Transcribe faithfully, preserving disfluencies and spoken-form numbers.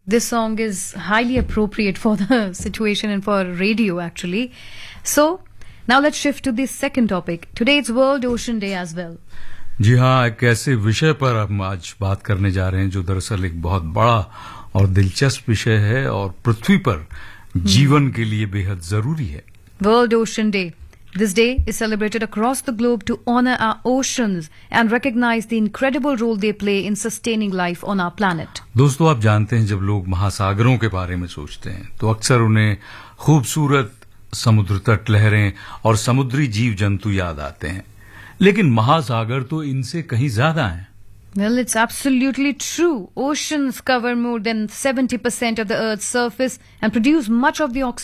This song is highly appropriate for the situation and for radio, actually. So, now let's shift to the second topic. Today it's World Ocean Day as well. जी हाँ, एक ऐसे विषय पर हम आज बात करने जा रहे हैं जो दरअसल एक बहुत बड़ा और दिलचस्प विषय है और पृथ्वी पर जीवन के लिए बेहद जरूरी है. World Ocean Day. This day is celebrated across the globe to honor our oceans and recognize the incredible role they play in sustaining life on our planet. दोस्तों, आप जानते हैं जब लोग महासागरों के बारे में सोचते हैं तो अक्सर उन्हें खूबसूरत समुद्र तट, लहरें और समुद्री जीव जंतु याद आते हैं, लेकिन महासागर तो इनसे कहीं ज्यादा हैं. Well, it's absolutely true. Oceans cover more than seventy percent of the Earth's surface and produce much of the oxygen